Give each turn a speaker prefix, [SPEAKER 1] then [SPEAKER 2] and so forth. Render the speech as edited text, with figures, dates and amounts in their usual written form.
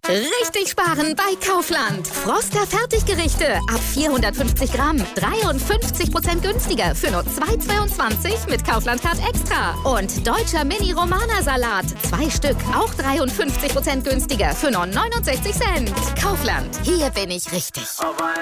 [SPEAKER 1] Richtig sparen bei Kaufland. Froster Fertiggerichte ab 450 Gramm. 53% günstiger für nur 2,22 mit Kaufland Card Extra. Und deutscher Mini-Romana-Salat. 2 Stück, auch 53% günstiger für nur 69 Cent. Kaufland, hier bin ich richtig.